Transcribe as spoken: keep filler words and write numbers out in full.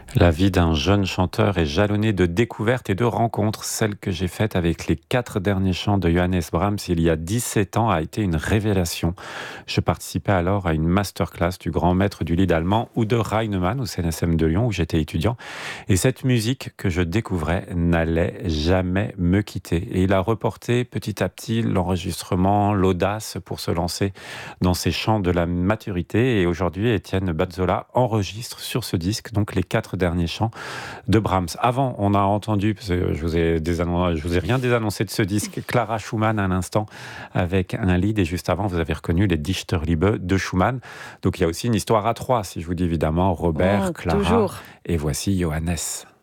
La vie d'un jeune chanteur est jalonnée de découvertes et de rencontres. Celle que j'ai faite avec les quatre derniers chants de Johannes Brahms il y a dix-sept ans a été une révélation. Je participais alors à une masterclass du grand maître du lied allemand Udo Reinemann au C N S M de Lyon où j'étais étudiant. Et cette musique que je découvrais n'allait jamais me quitter. Et il a reporté petit à petit l'enregistrement, l'audace pour se lancer dans ces chants de la maturité. Et aujourd'hui, Étienne Bazzola enregistre sur ce disque donc les quatre derniers chants de Brahms. Avant, on a entendu, parce que je vous ai, désannon- je vous ai rien désannoncé de ce disque, Clara Schumann à l'instant avec un lead, et juste avant, vous avez reconnu les Dichterliebe de Schumann. Donc il y a aussi une histoire à trois, si je vous dis évidemment Robert, Oh, Clara, toujours. et voici Johannes.